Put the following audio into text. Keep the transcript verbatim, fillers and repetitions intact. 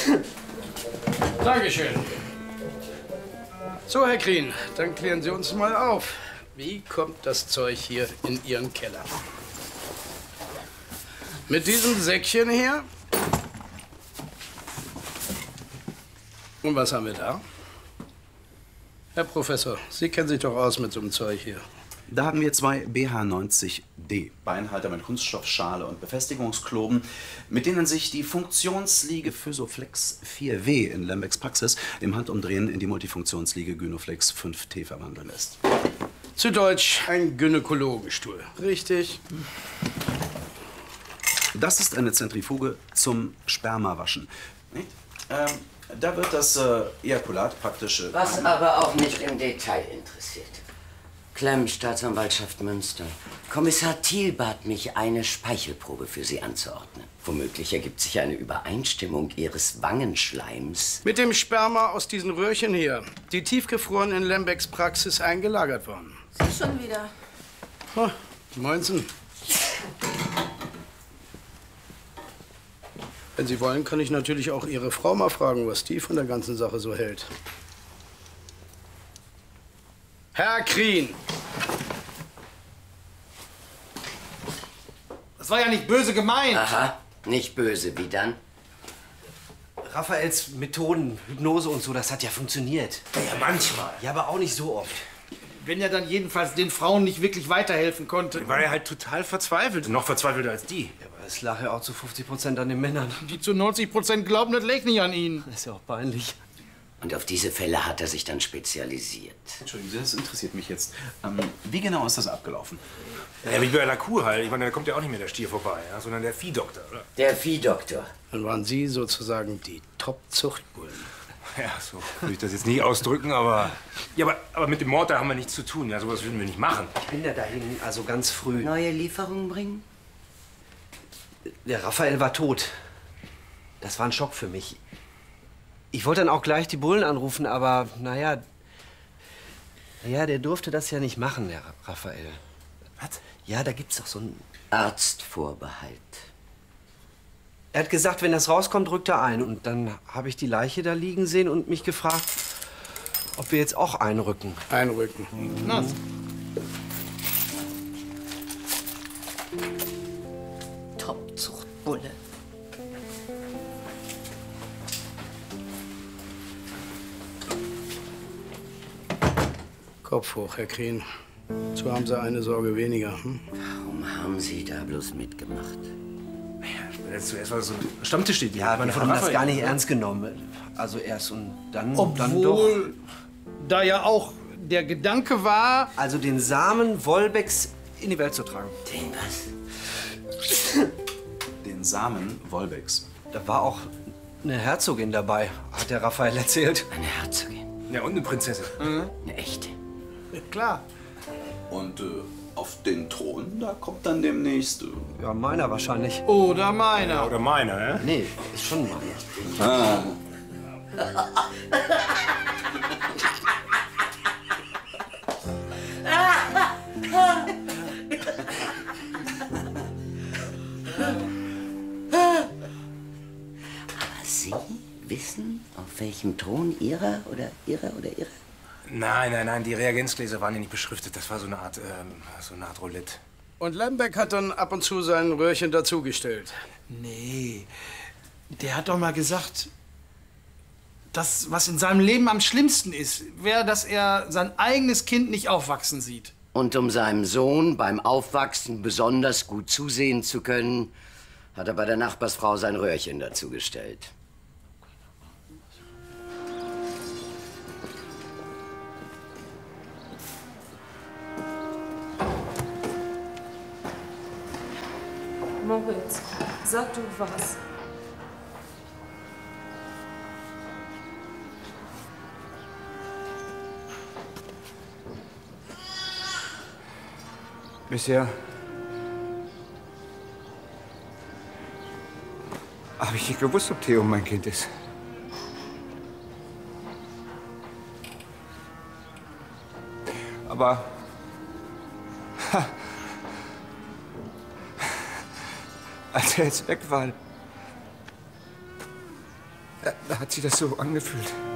Dankeschön. So, Herr Krien, dann klären Sie uns mal auf. Wie kommt das Zeug hier in Ihren Keller? Mit diesem Säckchen hier? Und was haben wir da? Herr Professor, Sie kennen sich doch aus mit so einem Zeug hier. Da haben wir zwei B H neunzig D, Beinhalter mit Kunststoffschale und Befestigungskloben, mit denen sich die Funktionsliege Physoflex vier W in Lembecks Praxis im Handumdrehen in die Multifunktionsliege Gynoflex fünf T verwandeln lässt. Zu Deutsch ein Gynäkologenstuhl, richtig? Das ist eine Zentrifuge zum Spermawaschen. Nicht? Ähm, da wird das äh, Ejakulat praktisch... Äh, Was aber auch nicht im Detail interessiert. Klemm, Staatsanwaltschaft Münster. Kommissar Thiel bat mich, eine Speichelprobe für Sie anzuordnen. Womöglich ergibt sich eine Übereinstimmung Ihres Wangenschleims mit dem Sperma aus diesen Röhrchen hier, die tiefgefroren in Lembecks Praxis eingelagert waren. Sie schon wieder. Oh, meinsen? Wenn Sie wollen, kann ich natürlich auch Ihre Frau mal fragen, was die von der ganzen Sache so hält. Herr Krien! Das war ja nicht böse gemeint. Aha, nicht böse. Wie dann? Raphaels Methoden, Hypnose und so, das hat ja funktioniert. Ja, manchmal. Ja, aber auch nicht so oft. Wenn er dann jedenfalls den Frauen nicht wirklich weiterhelfen konnte. War er halt total verzweifelt. Noch verzweifelter als die. Ja, aber es lag ja auch zu fünfzig Prozent an den Männern. Die zu neunzig Prozent glauben, das lag nicht an ihnen. Das ist ja auch peinlich. Und auf diese Fälle hat er sich dann spezialisiert. Entschuldigen Sie, das interessiert mich jetzt. Ähm, wie genau ist das abgelaufen? Ja, wie bei einer Kuh halt. Ich meine, da kommt ja auch nicht mehr der Stier vorbei, ja? Sondern der Viehdoktor, oder? Der Viehdoktor. Dann waren Sie sozusagen die Top-Zuchtbullen. Ja, so würde ich das jetzt nicht ausdrücken, aber... Ja, aber, aber mit dem Mord, da haben wir nichts zu tun. Ja, sowas würden wir nicht machen. Ich bin ja dahin, also ganz früh. Neue Lieferungen bringen? Der Raphael war tot. Das war ein Schock für mich. Ich wollte dann auch gleich die Bullen anrufen, aber naja... Ja, der durfte das ja nicht machen, der Raphael. Was? Ja, da gibt's doch so einen Arztvorbehalt. Er hat gesagt, wenn das rauskommt, rückt er ein. Und dann habe ich die Leiche da liegen sehen und mich gefragt, ob wir jetzt auch einrücken. Einrücken. Na, Top-Zuchtbulle. Kopf hoch, Herr Krien. So haben Sie eine Sorge weniger. Hm? Warum haben Sie da bloß mitgemacht? Jetzt zuerst war das so ein Stammtisch steht. Ja, wir haben das gar nicht ernst genommen. Also erst und dann, obwohl dann doch. Da ja auch der Gedanke war... Also den Samen Wolbecks in die Welt zu tragen. Den was? Den Samen Wolbecks. Da war auch eine Herzogin dabei, hat der Raphael erzählt. Eine Herzogin? Ja, und eine Prinzessin. Mhm. Eine echte? Ja, klar. Und äh, auf den Thron, da kommt dann demnächst... Äh, Ja, meiner wahrscheinlich. Oder meiner. Oder meiner, ja? Nee, ist schon meiner. ah. Aber Sie wissen, auf welchem Thron Ihrer oder Ihrer oder Ihrer? Nein, nein, nein, die Reagenzgläser waren ja nicht beschriftet. Das war so eine Art, ähm, so eine Art Roulette. Und Lembeck hat dann ab und zu sein Röhrchen dazugestellt. Nee, der hat doch mal gesagt, das, was in seinem Leben am schlimmsten ist, wäre, dass er sein eigenes Kind nicht aufwachsen sieht. Und um seinem Sohn beim Aufwachsen besonders gut zusehen zu können, hat er bei der Nachbarsfrau sein Röhrchen dazugestellt. Moritz, sag du was. Bisher habe ich nicht gewusst, ob Theo mein Kind ist. Aber ha, als er jetzt weg war, Da hat sich das so angefühlt.